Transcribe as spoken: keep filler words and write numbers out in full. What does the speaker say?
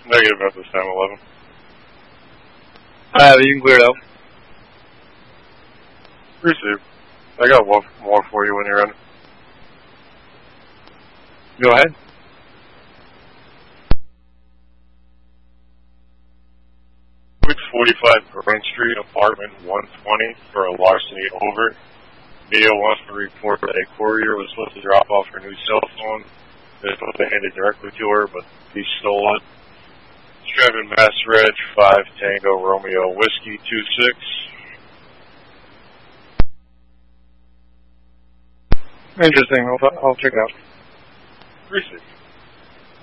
Negative at this time, eleven. Alright, you can clear it out. Receive. I got one more for you when you're ready. Go ahead. six forty-five Green Street, apartment one twenty, for a larceny over. Mia wants to report that a courier was supposed to drop off her new cell phone. They're supposed to hand it directly to her, but he stole it. Strevin Mass Reg, five Tango Romeo Whiskey two six. Interesting. I'll, I'll check it out. Receive.